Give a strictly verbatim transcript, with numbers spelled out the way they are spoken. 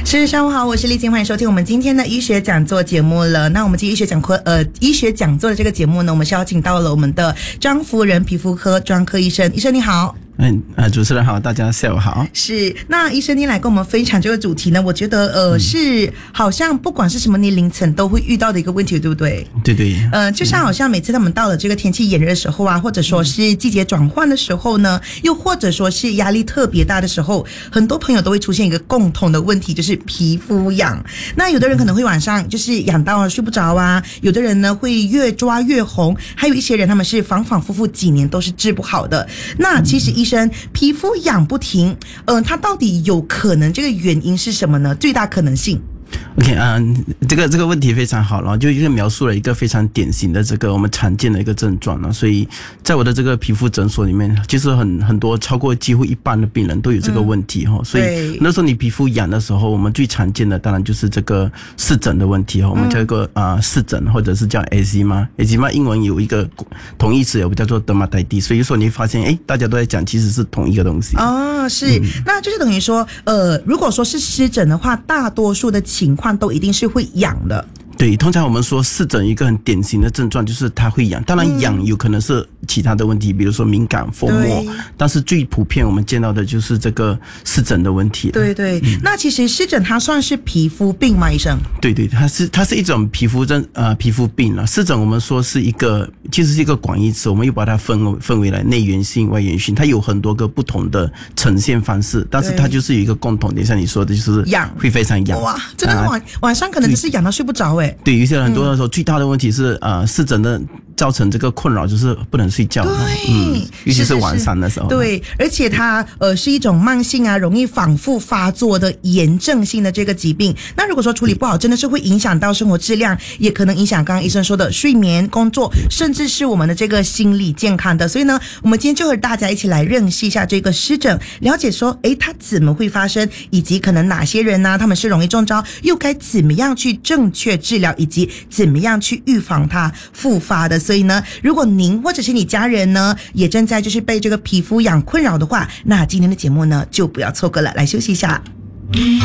是，上午好，我是丽晶，欢迎收听我们今天的医学讲座节目了。那我们今天医学讲课呃医学讲座的这个节目呢，我们是邀请到了我们的张夫人皮肤科专科医生，医生你好。 嗯呃，主持人好，大家下午好。 是，那医生今天来跟我们分享这个主题呢，我觉得呃、嗯、是好像不管是什么年龄层都会遇到的一个问题，对不对？ 对对。 呃，就像好像每次他们到了这个天气炎热的时候啊，或者说是季节转换的时候呢，又或者说是压力特别大的时候，很多朋友都会出现一个共同的问题，就是皮肤痒。那有的人可能会晚上就是痒到了睡不着啊，有的人呢会越抓越红，还有一些人他们是反反复复几年都是治不好的。那其实医生皮肤痒不停，呃，它到底有可能这个原因是什么呢？最大可能性。 OK 啊、uh, 这个这个问题非常好了，就一个描述了一个非常典型的这个我们常见的一个症状了。所以在我的这个皮肤诊所里面，其实很很多超过几乎一半的病人都有这个问题哈、嗯。所以那时候你皮肤痒的时候，我们最常见的当然就是这个湿疹的问题哈。我们叫一个啊湿疹，或者是叫 eczema。eczema 英文有一个同义词，有个叫做 dermatitis。所以说你会发现，哎，大家都在讲，其实是同一个东西。 哦，是，嗯、那就是等于说，呃，如果说是湿疹的话，大多数的情况都一定是会痒的。 对，通常我们说湿疹一个很典型的症状就是它会痒，当然痒有可能是其他的问题，比如说敏感、风膜，但是最普遍我们见到的就是这个湿疹的问题。 对对、嗯，那其实湿疹它算是皮肤病吗，医生？ 对对，它是它是一种皮肤症呃皮肤病了。湿疹我们说是一个其实是一个广义词，我们又把它分分为了内源性、外源性，它有很多个不同的呈现方式，但是它就是有一个共同点，像你说的就是痒，会非常痒。 哇，真的晚、啊、晚上可能就是痒到睡不着哎。 对，有些人很多的时候、嗯、最大的问题是呃湿疹的造成这个困扰就是不能睡觉。 对， 嗯，尤其是晚上的时候。 是是是对，而且它呃是一种慢性啊，容易反复发作的炎症性的这个疾病。那如果说处理不好，真的是会影响到生活质量，也可能影响刚刚医生说的睡眠、工作，甚至是我们的这个心理健康的。所以呢，我们今天就和大家一起来认识一下这个湿疹，了解说，诶，它怎么会发生，以及可能哪些人呢、啊，他们是容易中招，又该怎么样去正确治疗，以及怎么样去预防它复发的。所以呢，如果您或者是你家人呢，也正在就是被这个皮肤痒困扰的话，那今天的节目呢就不要错过了。来休息一下。